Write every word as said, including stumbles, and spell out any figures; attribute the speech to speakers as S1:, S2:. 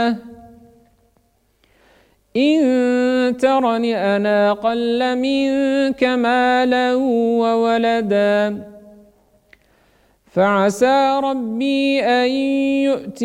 S1: إن ترني أنا أقل منك مالا وولدا فعسى ربي أن يؤتي